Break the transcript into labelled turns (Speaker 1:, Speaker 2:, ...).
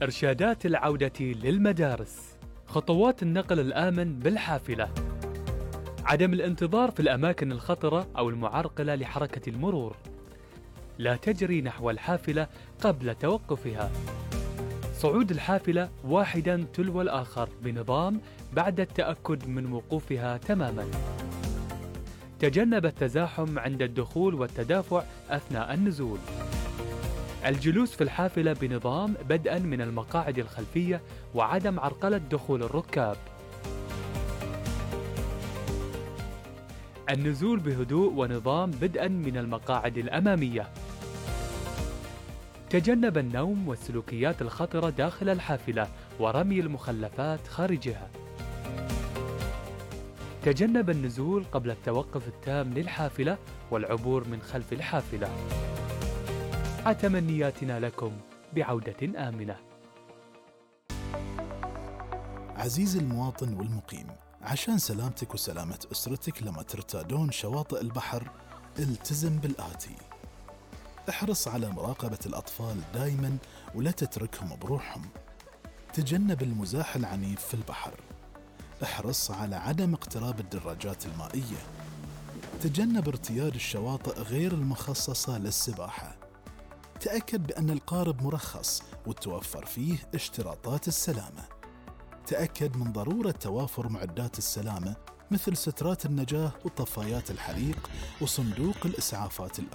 Speaker 1: إرشادات العودة للمدارس. خطوات النقل الآمن بالحافلة. عدم الانتظار في الأماكن الخطرة أو المعرقلة لحركة المرور. لا تجري نحو الحافلة قبل توقفها. صعود الحافلة واحداً تلو الآخر بنظام بعد التأكد من وقوفها تماماً. تجنب التزاحم عند الدخول والتدافع أثناء النزول. الجلوس في الحافلة بنظام بدءاً من المقاعد الخلفية وعدم عرقلة دخول الركاب. النزول بهدوء ونظام بدءاً من المقاعد الأمامية. تجنب النوم والسلوكيات الخطرة داخل الحافلة ورمي المخلفات خارجها. تجنب النزول قبل التوقف التام للحافلة والعبور من خلف الحافلة. تمنياتنا لكم بعودة آمنة.
Speaker 2: عزيزي المواطن والمقيم، عشان سلامتك وسلامة أسرتك لما ترتادون شواطئ البحر، التزم بالآتي: احرص على مراقبة الأطفال دائما ولا تتركهم بروحهم. تجنب المزاح العنيف في البحر. احرص على عدم اقتراب الدراجات المائية. تجنب ارتياد الشواطئ غير المخصصة للسباحة. تأكد بأن القارب مرخص وتوفر فيه اشتراطات السلامة. تأكد من ضرورة توافر معدات السلامة مثل سترات النجاة وطفايات الحريق وصندوق الإسعافات الأولية.